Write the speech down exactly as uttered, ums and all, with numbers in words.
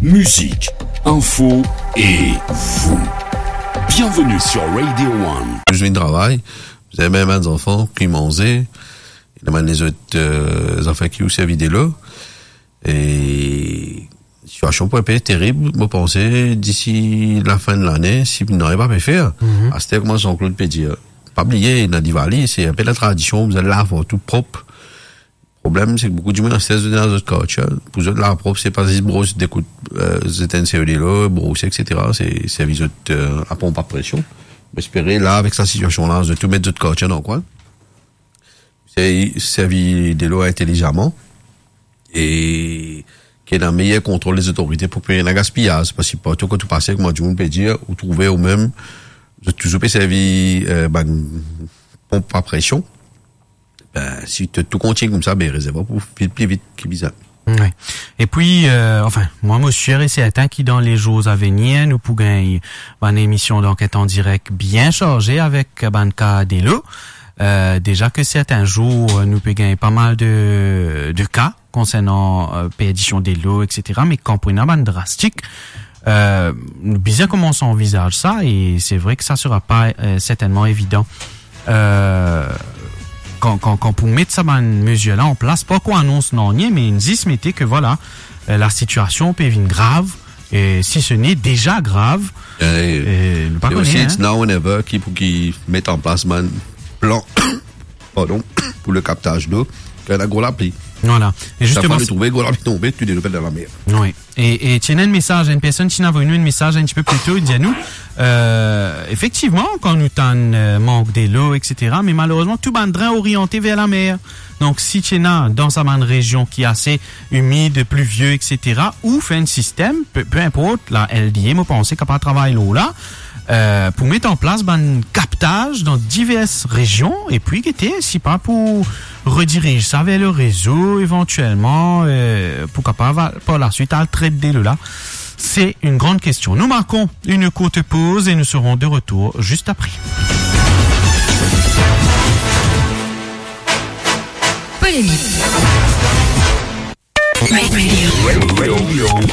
musique, info et vous. Bienvenue sur Radio One. Je viens de travail, vous avez même des enfants qui mangent, il y a les autres euh, enfants qui ont servi de là. Et situation pour un peu terrible, je pensais d'ici la fin de l'année, si vous n'aurez pas pu faire, mm-hmm. à c'était comme Jean-Claude peut dire. Pas oublier, dans Diwali, c'est un peu la tradition, vous allez laver tout propre. Le problème, c'est que beaucoup de gens restent dans notre culture. Pour eux, la propre, c'est pas des brosses d'écoute, euh, étincelles là, brosser, et cetera. C'est, c'est avis euh, à pompe à pression. J'espérais, là, avec cette situation-là, de tout mettre notre culture dans le coin. C'est, servir de l'eau intelligemment. Et, qu'il y ait un meilleur contrôle des autorités pour prévenir le gaspillage. Parce que pas tout quand tout passé, comme tout le monde peut dire, ou trouver au même, de toujours peut servir, euh, ben, pompe à pression. Ben, si tout continue comme ça, ben, réserve pour vite, plus vite, qui bizarre. Oui. Et puis, euh, enfin, moi, moi, je suis et certain que dans les jours à venir, nous pourrons gagner une émission d'enquête en direct bien chargée avec Banca Delo. Euh, déjà que certains jours, nous pouvons gagner pas mal de, de cas concernant, euh, perdition des lots, et cetera, mais quand on a un drastique, euh, bien comment on envisage ça, et c'est vrai que ça sera pas, euh, certainement évident. Euh, Quand, quand, quand pour mettre ça, ben, mesure-là en place, pas qu'on annonce non rien, mais ils disent, mettez que voilà, euh, la situation peut être grave, et si ce n'est déjà grave, et, euh, pas et aussi, it's now or never, qui, pour qu'ils mettent en place, un plan, pardon, pour le captage d'eau, qu'il y a un gros l'appli. Voilà. Et justement. Ça fait trouver, gros l'appli tombé, tu développes dans la mer. Oui. Et, et, tiens, un message à une personne qui n'a venu un message un petit peu plus tôt, il dit à nous, euh, effectivement, quand nous t'en euh, manque des lots, et cetera, mais malheureusement, tout bandrin orienté vers la mer. Donc, si tu es dans sa bonne région qui est assez humide, pluvieux, et cetera, ou fait un système, peu, peu importe, la L D M, on pense qu'à pas travailler l'eau là, euh, pour mettre en place ben captage dans diverses régions, et puis qui était, si pas pour rediriger ça vers le réseau, éventuellement, euh, pourquoi pas, par la suite, à le traiter de là. C'est une grande question. Nous marquons une courte pause et nous serons de retour juste après. Polémique. Radio. Radio.